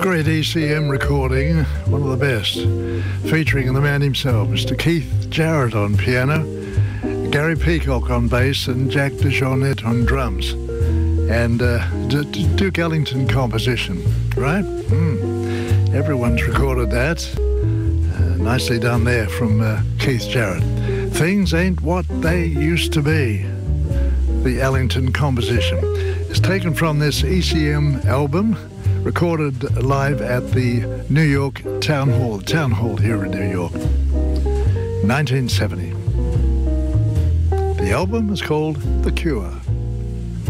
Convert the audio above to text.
Great ECM recording, one of the best, featuring the man himself, Mr. Keith Jarrett on piano, Gary Peacock on bass, and Jack DeJohnette on drums, and Duke Ellington composition, right? Everyone's recorded that. Nicely done there from Keith Jarrett. Things Ain't What They Used to Be, the Ellington composition. It's taken from this ECM album, recorded live at the New York Town Hall here in New York, 1970. The album is called The Cure.